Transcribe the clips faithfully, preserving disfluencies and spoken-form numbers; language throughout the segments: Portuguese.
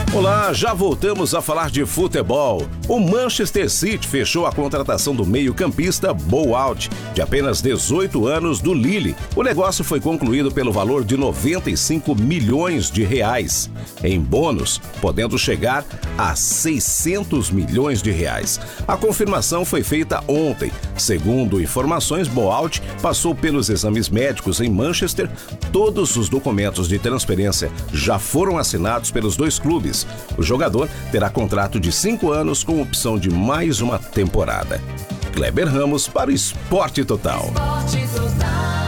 Olá, já voltamos a falar de futebol. O Manchester City fechou a contratação do meio-campista Boalt, de apenas dezoito anos, do Lille. O negócio foi concluído pelo valor de noventa e cinco milhões de reais, em bônus, podendo chegar a seiscentos milhões de reais. A confirmação foi feita ontem. Segundo informações, Boalt passou pelos exames médicos em Manchester. Todos os documentos de transferência já foram assinados pelos dois clubes. O jogador terá contrato de cinco anos com opção de mais uma temporada. Kleber Ramos para o Esporte Total. Esporte Total.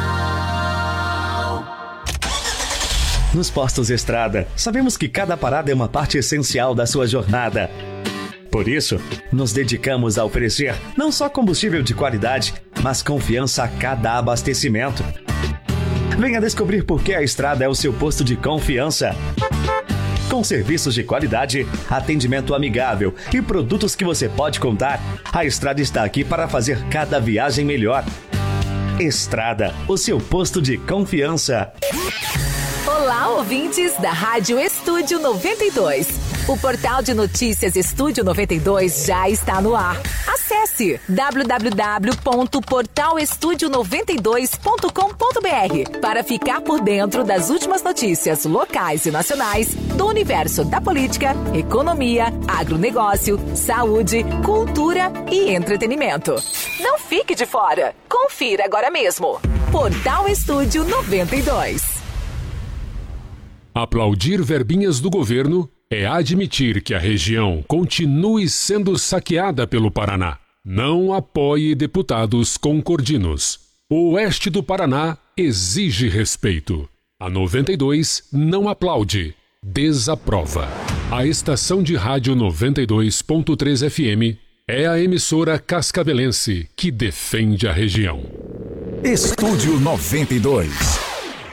Nos postos Estrada, sabemos que cada parada é uma parte essencial da sua jornada. Por isso, nos dedicamos a oferecer não só combustível de qualidade, mas confiança a cada abastecimento. Venha descobrir por que a Estrada é o seu posto de confiança. Com serviços de qualidade, atendimento amigável e produtos que você pode contar, a Estrada está aqui para fazer cada viagem melhor. Estrada, o seu posto de confiança. Olá, ouvintes da Rádio Estúdio noventa e dois. O portal de notícias Estúdio noventa e dois já está no ar. Acesse w w w ponto portal estúdio noventa e dois ponto com ponto b r para ficar por dentro das últimas notícias locais e nacionais do universo da política, economia, agronegócio, saúde, cultura e entretenimento. Não fique de fora. Confira agora mesmo. Portal Estúdio noventa e dois. Aplaudir verbinhas do governo é admitir que a região continue sendo saqueada pelo Paraná. Não apoie deputados concordinos. O oeste do Paraná exige respeito. A noventa e dois não aplaude, desaprova. A estação de rádio noventa e dois ponto três F M é a emissora cascavelense que defende a região. Estúdio noventa e dois.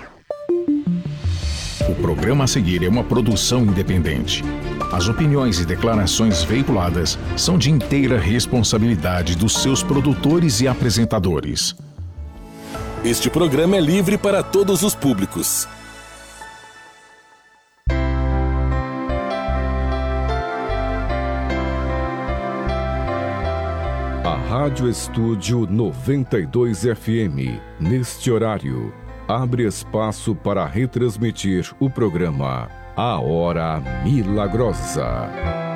O programa a seguir é uma produção independente. As opiniões e declarações veiculadas são de inteira responsabilidade dos seus produtores e apresentadores. Este programa é livre para todos os públicos. A Rádio Estúdio noventa e dois F M, neste horário, abre espaço para retransmitir o programa A Hora Milagrosa.